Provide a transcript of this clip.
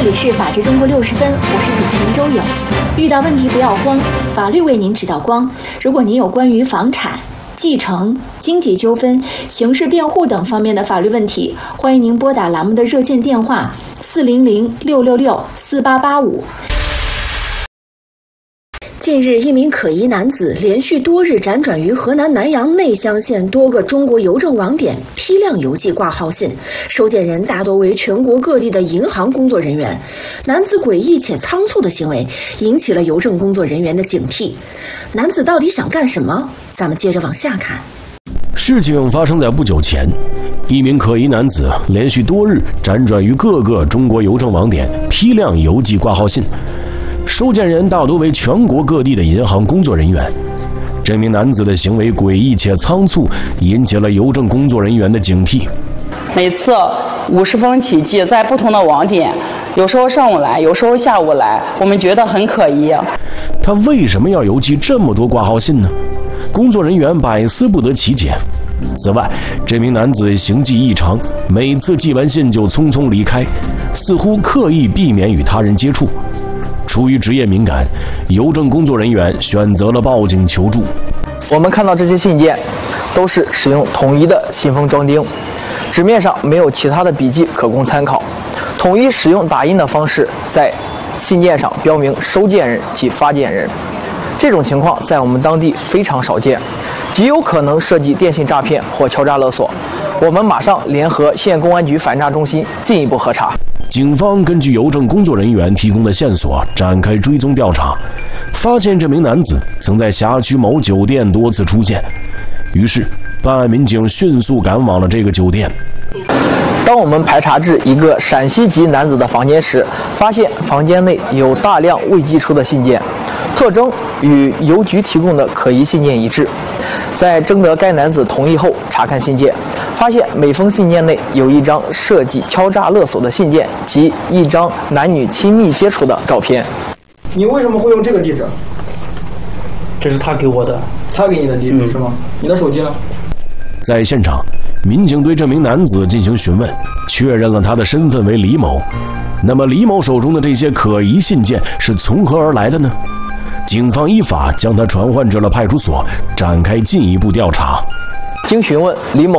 里是法治中国60分，我是主持人周颖。遇到问题不要慌，法律为您指道光。如果您有关于房产、继承、经济纠纷、刑事辩护等方面的法律问题，欢迎您拨打栏目的热线电话400-666-4885。近日，一名可疑男子连续多日辗转于河南南阳内乡县多个中国邮政网点批量邮寄挂号信，收件人大多为全国各地的银行工作人员。男子诡异且仓促的行为引起了邮政工作人员的警惕。男子到底想干什么？咱们接着往下看。 事情发生在不久前，一名可疑男子连续多日辗转于各个中国邮政网点批量邮寄挂号信。收件人大多为全国各地的银行工作人员。这名男子的行为诡异且仓促，引起了邮政工作人员的警惕。 每次50封起寄，在不同的网点，有时候上午来，有时候下午来，我们觉得很可疑。 他为什么要邮寄这么多挂号信呢？工作人员百思不得其解。此外，这名男子行迹异常，每次寄完信就匆匆离开，似乎刻意避免与他人接触。出于职业敏感，邮政工作人员选择了报警求助。 我们看到这些信件都是使用统一的信封装订，纸面上没有其他的笔迹可供参考，统一使用打印的方式在信件上标明收件人及发件人。这种情况在我们当地非常少见，极有可能涉及电信诈骗或敲诈勒索。我们马上联合县公安局反诈中心进一步核查。 警方根据邮政工作人员提供的线索展开追踪调查，发现这名男子曾在辖区某酒店多次出现，于是办案民警迅速赶往了这个酒店。 当我们排查至一个陕西籍男子的房间时，发现房间内有大量未寄出的信件，特征与邮局提供的可疑信件一致。在征得该男子同意后查看信件，发现每封信件内有一张涉及敲诈勒索的信件及一张男女亲密接触的照片。 你为什么会用这个地址？ 这是他给我的。 他给你的地址是吗？你的手机呢？ 在现场，民警对这名男子进行询问，确认了他的身份为李某。那么李某手中的这些可疑信件是从何而来的呢？警方依法将他传唤至了派出所，展开进一步调查。 经询问，李某